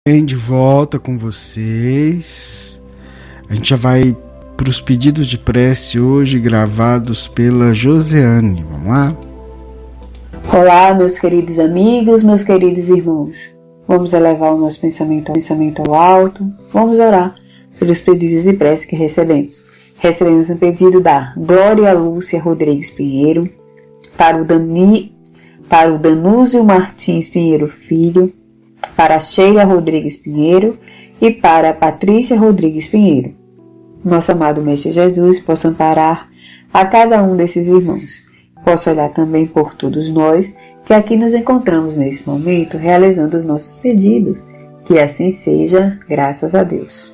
Bem, de volta com vocês. A gente já vai para os pedidos de prece hoje gravados pela Josiane. Vamos lá? Olá, meus queridos amigos, meus queridos irmãos. Vamos elevar o nosso pensamento ao alto. Vamos orar pelos pedidos de prece que recebemos. Recebemos um pedido da Glória Lúcia Rodrigues Pinheiro, para o Danúzio Martins Pinheiro Filho, para a Sheila Rodrigues Pinheiro e para a Patrícia Rodrigues Pinheiro. Nosso amado Mestre Jesus possa amparar a cada um desses irmãos. Possa olhar também por todos nós que aqui nos encontramos nesse momento realizando os nossos pedidos. Que assim seja, graças a Deus.